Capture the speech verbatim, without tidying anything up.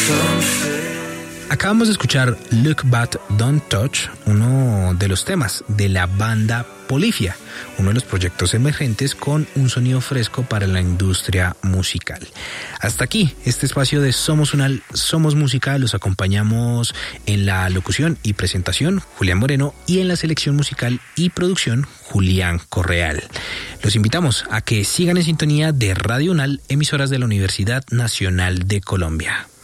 Acabamos de escuchar Look But Don't Touch, uno de los temas de la banda Polifia, uno de los proyectos emergentes con un sonido fresco para la industria musical. Hasta aquí este espacio de Somos Unal, Somos Música. Los acompañamos en la locución y presentación Julián Moreno y en la selección musical y producción Julián Correal. Los invitamos a que sigan en sintonía de Radio Unal, emisoras de la Universidad Nacional de Colombia.